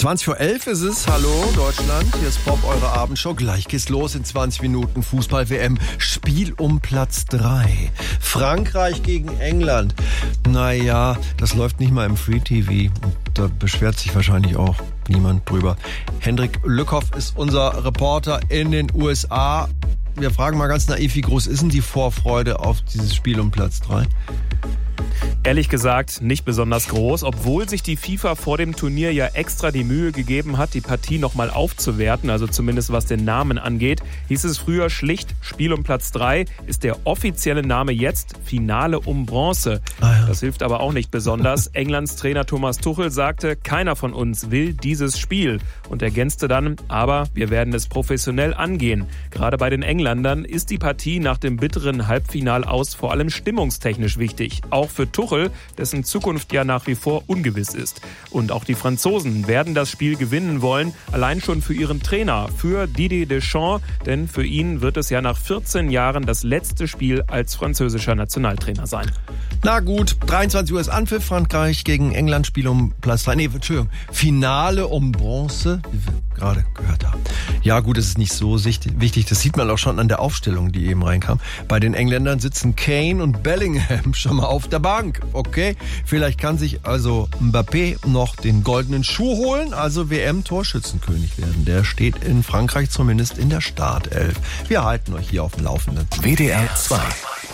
20:11 ist es. Hallo Deutschland, hier ist Bob, eure Abendshow. Gleich geht's los in 20 Minuten. Fußball-WM, Spiel um Platz 3. Frankreich gegen England. Naja, das läuft nicht mal im Free-TV. Und da beschwert sich wahrscheinlich auch niemand drüber. Hendrik Lückhoff ist unser Reporter in den USA. Wir fragen mal ganz naiv, wie groß ist denn die Vorfreude auf dieses Spiel um Platz 3? Ehrlich gesagt nicht besonders groß, obwohl sich die FIFA vor dem Turnier ja extra die Mühe gegeben hat, die Partie nochmal aufzuwerten, also zumindest was den Namen angeht. Hieß es früher schlicht Spiel um Platz 3, ist der offizielle Name jetzt Finale um Bronze. Das hilft aber auch nicht besonders. Englands Trainer Thomas Tuchel sagte, keiner von uns will dieses Spiel und ergänzte dann, aber wir werden es professionell angehen. Gerade bei den Engländern ist die Partie nach dem bitteren Halbfinalaus vor allem stimmungstechnisch wichtig, auch für Tuchel, dessen Zukunft ja nach wie vor ungewiss ist. Und auch die Franzosen werden das Spiel gewinnen wollen, allein schon für ihren Trainer, für Didier Deschamps, denn für ihn wird es ja nach 14 Jahren das letzte Spiel als französischer Nationaltrainer sein. Na gut, 23 Uhr ist Anpfiff, Frankreich gegen England, Spiel um Platz 3. Finale um Bronze, wie wir gerade gehört haben. Ja gut, es ist nicht so wichtig, das sieht man auch schon an der Aufstellung, die eben reinkam. Bei den Engländern sitzen Kane und Bellingham schon mal auf der Bank. Okay, vielleicht kann sich also Mbappé noch den goldenen Schuh holen, also WM-Torschützenkönig werden. Der steht in Frankreich zumindest in der Startelf. Wir halten euch hier auf dem Laufenden. WDR 2